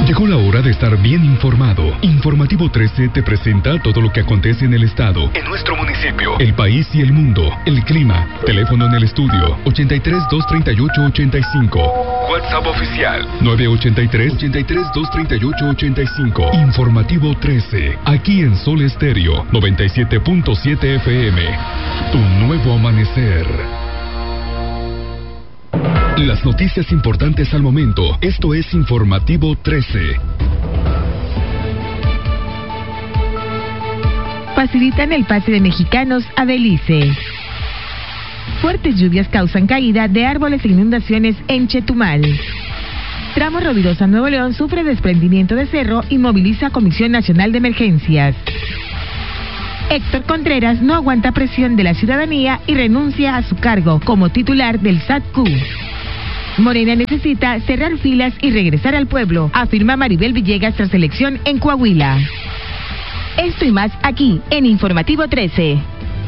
Llegó la hora de estar bien informado. Informativo 13 te presenta todo lo que acontece en el estado, en nuestro municipio, el país y el mundo, el clima. Teléfono en el estudio 83-238-85. WhatsApp oficial 983-238-85. Informativo 13, aquí en Sol Estéreo 97.7 FM. Tu nuevo amanecer. Las noticias importantes al momento. Esto es Informativo 13. Facilitan el pase de mexicanos a Belice. Fuertes lluvias causan caída de árboles e inundaciones en Chetumal. Tramo Rovirosa Nuevo León sufre desprendimiento de cerro y moviliza a Comisión Nacional de Emergencias. Héctor Contreras no aguanta presión de la ciudadanía y renuncia a su cargo como titular del SATQ. Morena necesita cerrar filas y regresar al pueblo, afirma Maribel Villegas tras elección en Coahuila. Esto y más aquí en Informativo 13.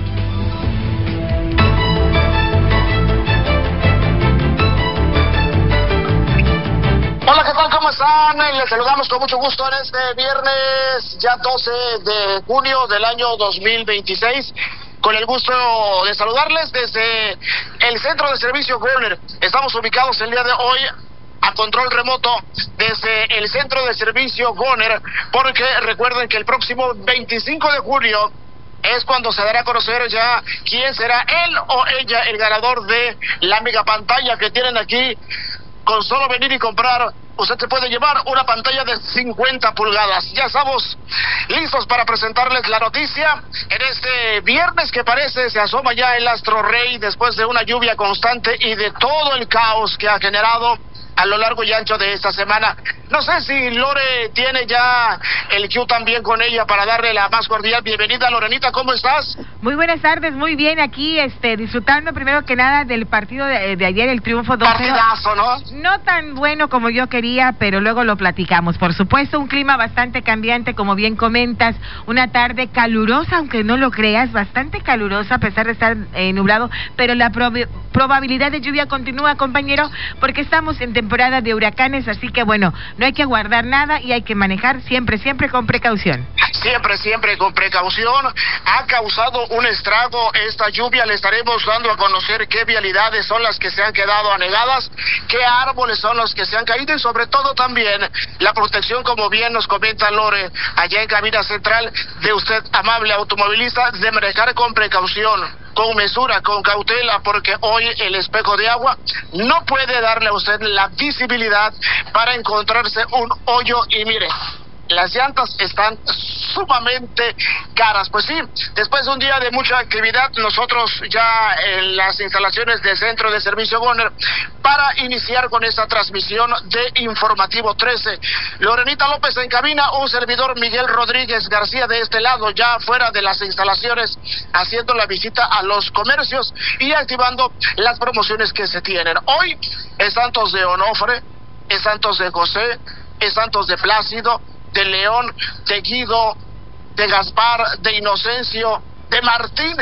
Hola, ¿qué tal? ¿Cómo están? Les saludamos con mucho gusto en este viernes, ya 12 de junio del año 2026. Con el gusto de saludarles desde el Centro de Servicio Goner. Estamos ubicados el día de hoy a control remoto desde el Centro de Servicio Goner, porque recuerden que el próximo 25 de julio es cuando se dará a conocer ya quién será él o ella el ganador de la mega pantalla que tienen aquí. Con solo venir y comprar, usted se puede llevar una pantalla de 50 pulgadas. Ya estamos listos para presentarles la noticia en este viernes que parece se asoma ya el astro rey después de una lluvia constante y de todo el caos que ha generado a lo largo y ancho de esta semana. No sé si Lore tiene ya el cue también con ella para darle la más cordial bienvenida. Lorenita, ¿cómo estás? Muy buenas tardes, muy bien aquí, disfrutando primero que nada del partido de ayer, el triunfo 2-0. Partidazo, ¿no? No tan bueno como yo quería, pero luego lo platicamos. Por supuesto, un clima bastante cambiante, como bien comentas, una tarde calurosa, aunque no lo creas, bastante calurosa a pesar de estar nublado, pero la probabilidad de lluvia continúa, compañero, porque estamos en temporada de huracanes, así que bueno, no hay que aguardar nada y hay que manejar siempre con precaución. Siempre con precaución. Ha causado un estrago esta lluvia. Le estaremos dando a conocer qué vialidades son las que se han quedado anegadas, qué árboles son los que se han caído y sobre todo también la protección, como bien nos comenta Lore, allá en cabina central, de usted, amable automovilista, de manejar con precaución, con mesura, con cautela, porque hoy el espejo de agua no puede darle a usted la visibilidad para encontrarse un hoyo y mire, las llantas están sumamente caras. Pues sí, después de un día de mucha actividad, nosotros ya en las instalaciones del Centro de Servicio Goner para iniciar con esta transmisión de Informativo 13. Lorenita López en cabina, un servidor Miguel Rodríguez García de este lado, ya fuera de las instalaciones, haciendo la visita a los comercios y activando las promociones que se tienen. Hoy es Santos de Onofre, es Santos de José, es Santos de Plácido, de León, de Guido, de Gaspar, de Inocencio, de Martín.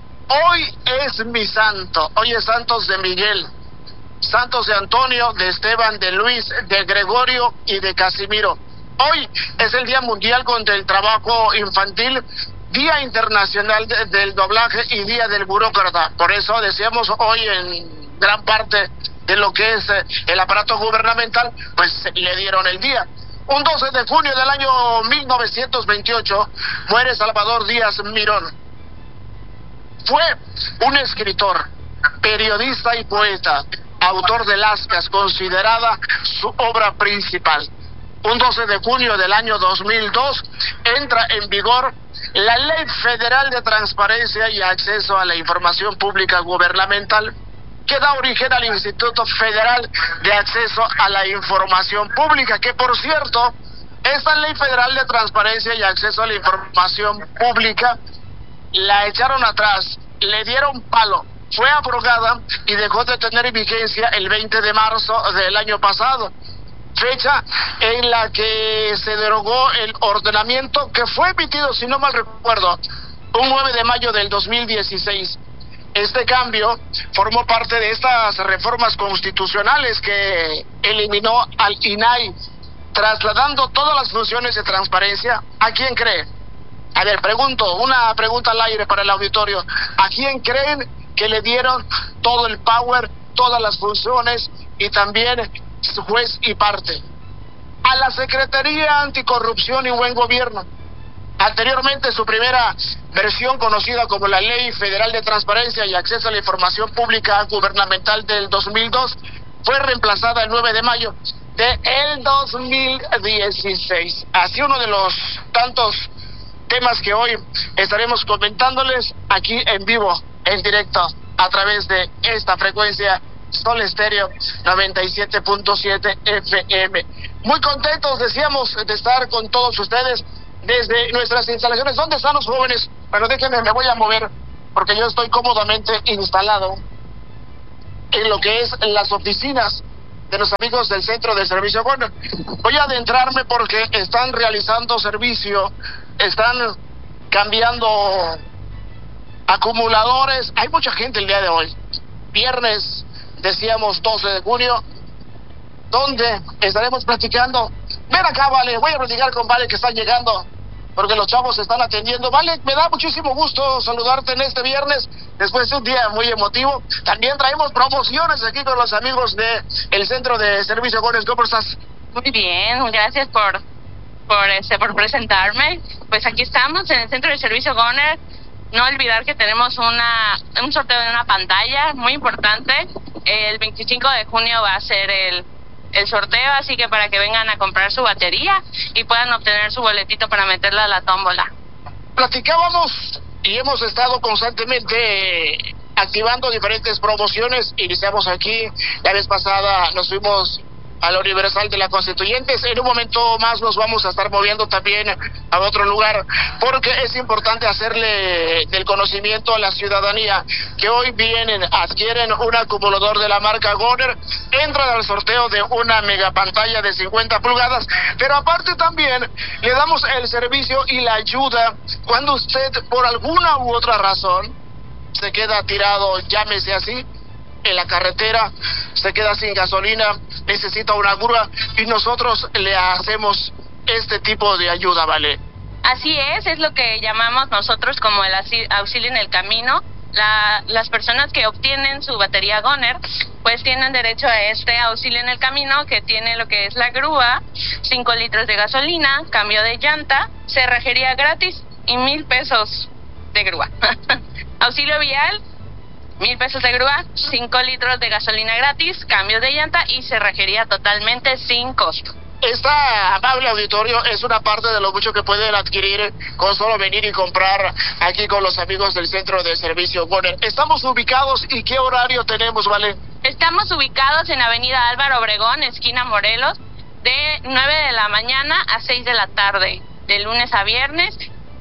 Hoy es mi santo, hoy es Santos de Miguel, Santos de Antonio, de Esteban, de Luis, de Gregorio y de Casimiro. Hoy es el Día Mundial contra el Trabajo Infantil, Día Internacional del Doblaje y Día del Burócrata. Por eso decíamos hoy en gran parte de lo que es el aparato gubernamental, pues le dieron el día. Un 12 de junio del año 1928 muere Salvador Díaz Mirón. Fue un escritor, periodista y poeta, autor de Lascas, considerada su obra principal. Un 12 de junio del año 2002 entra en vigor la Ley Federal de Transparencia y Acceso a la Información Pública Gubernamental, que da origen al Instituto Federal de Acceso a la Información Pública, que por cierto, esta Ley Federal de Transparencia y Acceso a la Información Pública la echaron atrás, le dieron palo, fue abrogada y dejó de tener vigencia el 20 de marzo del año pasado, fecha en la que se derogó el ordenamiento que fue emitido, si no mal recuerdo, un 9 de mayo del 2016. Este cambio formó parte de estas reformas constitucionales que eliminó al INAI, trasladando todas las funciones de transparencia, ¿a quién cree? A ver, una pregunta al aire para el auditorio. ¿A quién creen que le dieron todo el power, todas las funciones y también juez y parte? A la Secretaría Anticorrupción y Buen Gobierno. Anteriormente, su primera versión, conocida como la Ley Federal de Transparencia y Acceso a la Información Pública Gubernamental del 2002, fue reemplazada el 9 de mayo del 2016. Así, uno de los tantos temas que hoy estaremos comentándoles aquí en vivo, en directo, a través de esta frecuencia Sol Estéreo 97.7 FM. Muy contentos, decíamos, de estar con todos ustedes desde nuestras instalaciones. ¿Dónde están los jóvenes? Bueno, déjenme, me voy a mover, porque yo estoy cómodamente instalado en lo que es las oficinas de los amigos del Centro de Servicio Goner. Voy a adentrarme porque están realizando servicio, están cambiando acumuladores. Hay mucha gente el día de hoy, viernes, decíamos 12 de junio, donde estaremos platicando. Ven acá, Vale, voy a platicar con Vale, que están llegando, porque los chavos se están atendiendo. Vale, me da muchísimo gusto saludarte en este viernes, después de un día muy emotivo. También traemos promociones aquí con los amigos de el Centro de Servicio Goner. ¿Cómo estás? Muy bien, gracias por presentarme. Pues aquí estamos en el Centro de Servicio Goner. No olvidar que tenemos un sorteo de una pantalla muy importante. El 25 de junio va a ser el sorteo, así que para que vengan a comprar su batería y puedan obtener su boletito para meterla a la tómbola. Platicábamos y hemos estado constantemente activando diferentes promociones. Iniciamos aquí, la vez pasada nos fuimos a la Universal de la Constituyentes. En un momento más nos vamos a estar moviendo también a otro lugar, porque es importante hacerle del conocimiento a la ciudadanía que hoy vienen, adquieren un acumulador de la marca Goner, entran al sorteo de una mega pantalla de 50 pulgadas, pero aparte también le damos el servicio y la ayuda cuando usted por alguna u otra razón se queda tirado, llámese así, en la carretera, se queda sin gasolina, necesita una grúa, y nosotros le hacemos este tipo de ayuda, ¿vale? Así es lo que llamamos nosotros como el auxilio en el camino. Las personas que obtienen su batería Goner pues tienen derecho a este auxilio en el camino, que tiene lo que es la grúa, 5 litros de gasolina, cambio de llanta, cerrajería gratis y 1,000 pesos de grúa. Auxilio vial, 1,000 pesos de grúa, 5 litros de gasolina gratis, cambio de llanta y cerrajería totalmente sin costo. Esta amable auditorio es una parte de lo mucho que pueden adquirir con solo venir y comprar aquí con los amigos del Centro de Servicio Goner. ¿Estamos ubicados y qué horario tenemos, Vale? Estamos ubicados en Avenida Álvaro Obregón, esquina Morelos, de 9 de la mañana a 6 de la tarde, de lunes a viernes,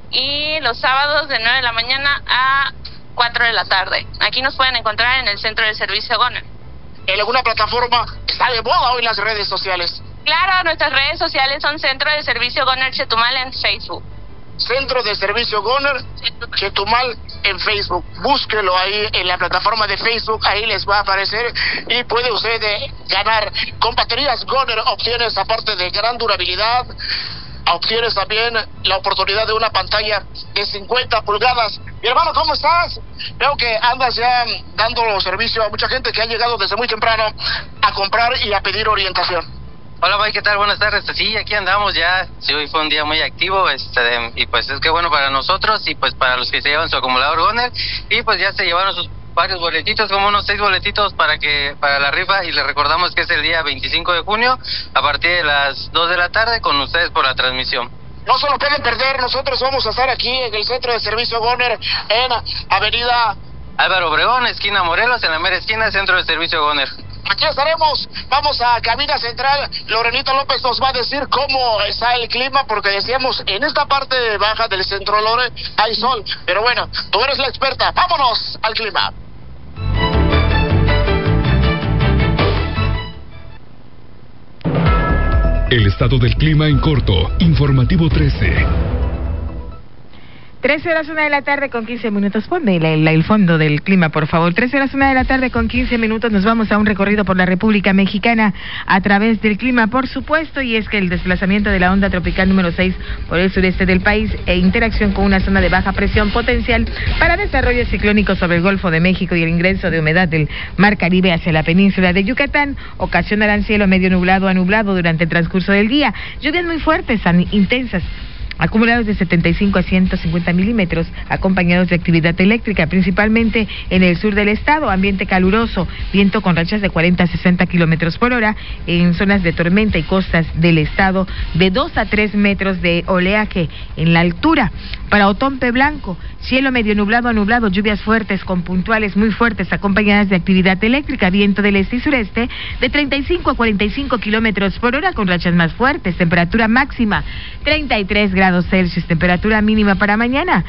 y los sábados de 9 de la mañana a 4 de la tarde. Aquí nos pueden encontrar en el Centro de Servicio Goner. ¿En alguna plataforma está de moda hoy las redes sociales? Claro, nuestras redes sociales son Centro de Servicio Goner Chetumal en Facebook. Centro de Servicio Goner Chetumal en Facebook. Búsquelo ahí en la plataforma de Facebook, ahí les va a aparecer y puede usted ganar con baterías Goner. Obtienes, aparte de gran durabilidad, obtienes también la oportunidad de una pantalla de 50 pulgadas. Mi hermano, ¿cómo estás? Veo que andas ya dando servicio a mucha gente que ha llegado desde muy temprano a comprar y a pedir orientación. Hola, Mike, ¿qué tal? Buenas tardes. Sí, aquí andamos ya. Sí, hoy fue un día muy activo, y pues es que bueno para nosotros y pues para los que se llevan su acumulador Goner, y pues ya se llevaron sus varios boletitos, como unos 6 boletitos para la rifa, y les recordamos que es el día 25 de junio a partir de las 2 de la tarde con ustedes por la transmisión. No se lo pueden perder, nosotros vamos a estar aquí en el Centro de Servicio Goner en Avenida Álvaro Obregón, esquina Morelos, en la mera esquina, Centro de Servicio Goner. Aquí estaremos, vamos a cabina central. Lorenita López nos va a decir cómo está el clima, porque decíamos, en esta parte baja del centro Lore hay sol, pero bueno, tú eres la experta, vámonos al clima. El estado del clima en corto, informativo 13. 13:01 de la tarde con 15 minutos. Ponme el fondo del clima, por favor. 13:01 de la tarde con 15 minutos. Nos vamos a un recorrido por la República Mexicana a través del clima, por supuesto, y es que el desplazamiento de la onda tropical número 6 por el sureste del país e interacción con una zona de baja presión potencial para desarrollo ciclónico sobre el Golfo de México y el ingreso de humedad del Mar Caribe hacia la península de Yucatán ocasionarán cielo medio nublado a nublado durante el transcurso del día. Lluvias muy fuertes, intensas, acumulados de 75 a 150 milímetros, acompañados de actividad eléctrica, principalmente en el sur del estado, ambiente caluroso, viento con rachas de 40 a 60 kilómetros por hora, en zonas de tormenta y costas del estado, de 2 a 3 metros de oleaje en la altura. Para Otompe Blanco, cielo medio nublado a nublado, lluvias fuertes con puntuales muy fuertes, acompañadas de actividad eléctrica, viento del este y sureste, de 35 a 45 kilómetros por hora, con rachas más fuertes, temperatura máxima 33 grados Celsius, temperatura mínima para mañana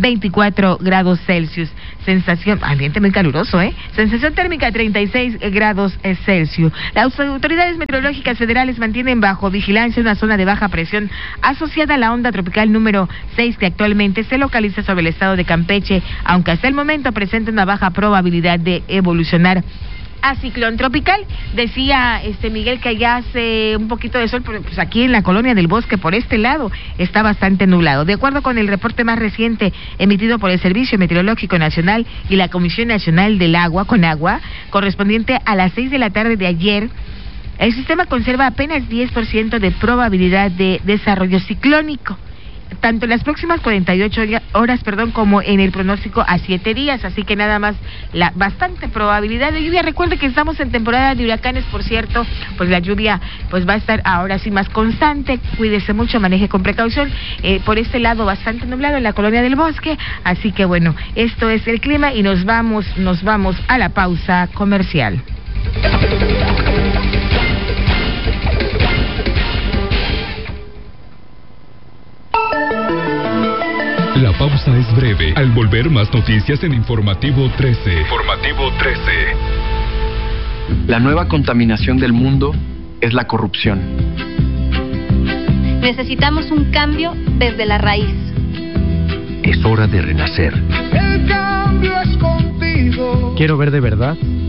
24 grados Celsius, sensación, ambiente muy caluroso, sensación térmica 36 grados Celsius. Las autoridades meteorológicas federales mantienen bajo vigilancia una zona de baja presión asociada a la onda tropical número 6 que actualmente se localiza sobre el estado de Campeche, aunque hasta el momento presenta una baja probabilidad de evolucionar a ciclón tropical. Decía Miguel que allá hace un poquito de sol, pero pues aquí en la Colonia del Bosque, por este lado, está bastante nublado. De acuerdo con el reporte más reciente emitido por el Servicio Meteorológico Nacional y la Comisión Nacional del Agua, CONAGUA, correspondiente a las 6 de la tarde de ayer, el sistema conserva apenas 10% de probabilidad de desarrollo ciclónico, tanto en las próximas 48 horas, como en el pronóstico a 7 días, así que nada más la bastante probabilidad de lluvia. Recuerde que estamos en temporada de huracanes, por cierto, pues la lluvia pues va a estar ahora sí más constante, cuídese mucho, maneje con precaución, por este lado bastante nublado en la Colonia del Bosque, así que bueno, esto es el clima y nos vamos a la pausa comercial. La pausa es breve. Al volver, más noticias en Informativo 13. Informativo 13. La nueva contaminación del mundo es la corrupción. Necesitamos un cambio desde la raíz. Es hora de renacer. El cambio es contigo. Quiero ver de verdad